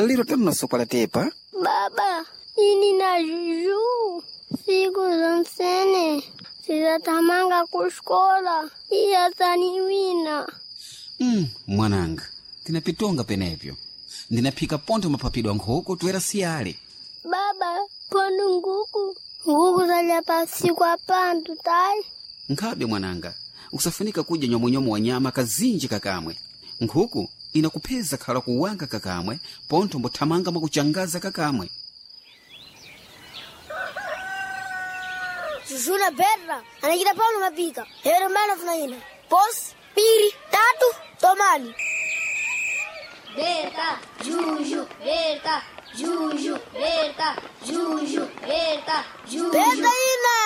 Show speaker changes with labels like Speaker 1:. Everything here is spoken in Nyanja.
Speaker 1: liro tano na sopa la tepa.
Speaker 2: Baba, ini na juju. Siku zansene. Sizatamanga kuskola. Iya taniwina.
Speaker 1: Mwananga, tinapitonga penevyo. Ndinaphika ponto mapapidwa nkhuku tuwera siyale.
Speaker 2: Baba, pondo nguku. Nguku zalya pasiku apantu tai.
Speaker 1: Nkhabe mwananga, usafunika kuja nyomonyomo wa nyama kazinji kakamwe. Nkhuku inakupeza khala kuwanga kakamwe, ponto mbothamanga mwakuchangaza kakamwe.
Speaker 2: Jujuna berra, anakita paulo mapika. Hero mana funaina. Pos, piri, tatu, tomani.
Speaker 3: Berta, Juju, Berta, Juju, Berta, Juju, Berta, Juju.
Speaker 2: Berta ina!